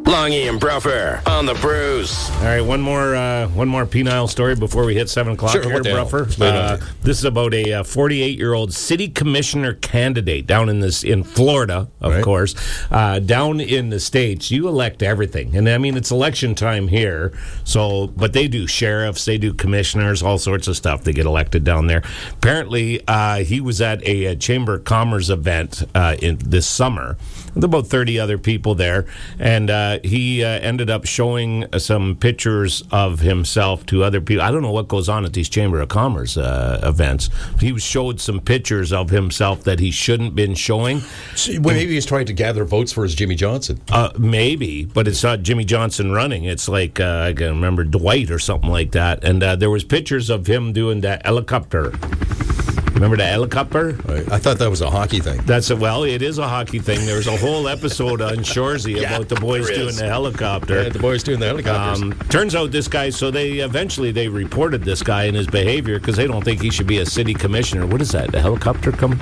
Longy and Bruffer on the Bruce. All right, one more penile story before we hit 7 o'clock Sure, here, what the hell? Bruffer. This is about a 48-year-old city commissioner candidate down in Florida, of course. Down in the States, you elect everything. And, I mean, it's election time here, but they do sheriffs, they do commissioners, all sorts of stuff. They get elected down there. Apparently, he was at a Chamber of Commerce event this summer with about 30 other people there, and he ended up showing some pictures of himself to other people. I don't know what goes on at these Chamber of Commerce events. He showed some pictures of himself that he shouldn't been showing. Maybe he's trying to gather votes for his Jimmy Johnson. Maybe, but it's not Jimmy Johnson running. It's like, I can remember Dwight or something like that. And there was pictures of him doing that helicopter. Remember the helicopter? I thought that was a hockey thing. It is a hockey thing. There's a whole episode on Shoresy about the boys doing the helicopter. Yeah, the boys doing the helicopters. Turns out this guy, so they reported this guy and his behavior because they don't think he should be a city commissioner. What is that? The helicopter come?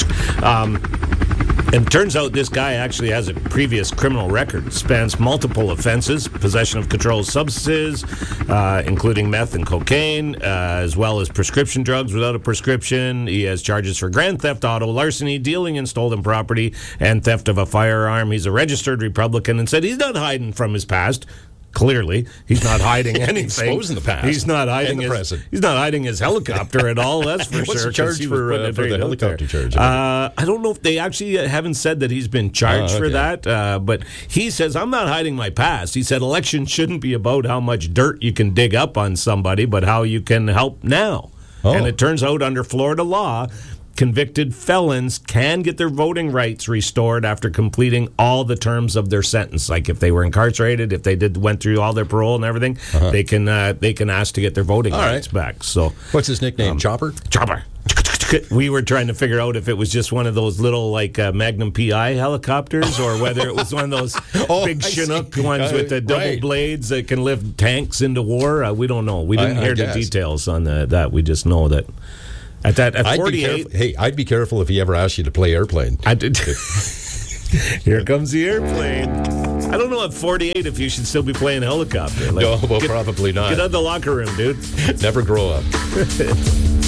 And turns out this guy actually has a previous criminal record. Spans multiple offenses, possession of controlled substances, including meth and cocaine, as well as prescription drugs without a prescription. He has charges for grand theft auto, larceny, dealing in stolen property, and theft of a firearm. He's a registered Republican and said he's not hiding from his past. Clearly, he's not hiding anything. Exposing the past. He's not hiding and the present. He's not hiding his helicopter at all. That's for What's sure. the charge for the helicopter charge? I don't know if they actually haven't said that he's been charged for that. But he says, I'm not hiding my past. He said elections shouldn't be about how much dirt you can dig up on somebody, but how you can help now. And it turns out under Florida law, convicted felons can get their voting rights restored after completing all the terms of their sentence. Like if they were incarcerated, if they went through all their parole and everything, they can ask to get their voting rights back. So, what's his nickname? Chopper. We were trying to figure out if it was just one of those little like Magnum PI helicopters or whether it was one of those big Chinook ones with the double blades that can lift tanks into war. We don't know. We didn't hear the details on that. We just know that. At 48, I'd be careful if he ever asked you to play airplane. I did. Here comes the airplane. I don't know at 48 if you should still be playing helicopter. No, probably not. Get out of the locker room, dude. Never grow up.